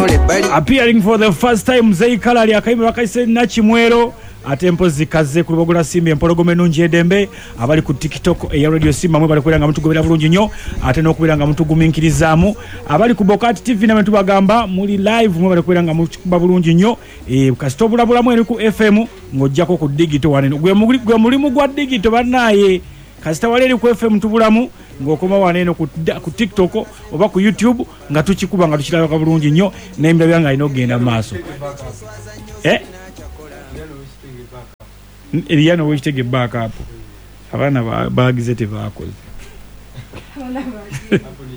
Appearing for the first time Zei Kalali akaimba bakaise na Chimwero atempo zikaze ku Lubogora Simbi empologome nunji edembe abali ku TikTok ya Radio Simba mwe bali kwiranga mtu gobera bulungi nnyo ate no kubiranga mtu guminkirizamu abali ku Bokati TV na mtu bagamba muri live mwe bali kwiranga mtu bulungi nnyo kasitobula mwe ku FM ngojjako ku digital wane gwe mulimu gwa digital banaye kasita waleli ku FM tubulamu ngokoma waneno ku TikTok oba ku YouTube nga tukikuba nga tukiraba bulungi nnyo n'embira byanga ino genda maaso Eliano witege back up abana bagize te bakoze